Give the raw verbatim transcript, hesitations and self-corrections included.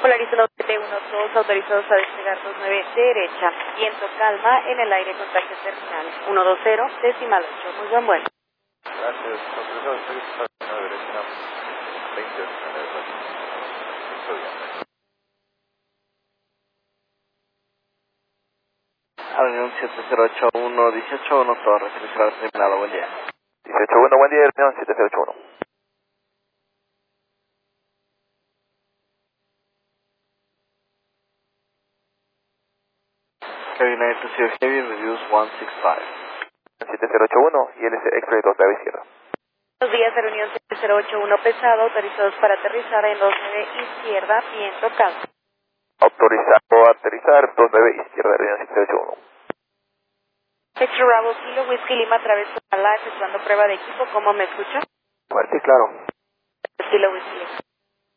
Polarizado siete uno dos, autorizados a despegar dos nueve derecha, viento calma en el aire contacto terminal uno dos cero, decimal ocho, muy buen vuelo. Gracias, autorizados a despegar dos nueve derecha, veinte, Avión siete cero ocho uno, dieciocho uno, Torres, servicio terminado, buen día. dieciocho uno, buen día, reunión siete cero ocho uno. Heavy nine two zero Heavy, reduce one six five. siete cero ocho uno y L S X-Ray dos nueve izquierda. Buenos días, reunión siete cero ocho uno pesado, autorizados para aterrizar en dos nueve izquierda, viento calma. Autorizado a aterrizar dos nueve izquierda, reunión siete cero ocho uno. Texture Bravo Kilo, Whisky Lima, a través de la efectuando prueba de equipo, ¿cómo me escucha? Fuerte y claro. Kilo Whisky Lima.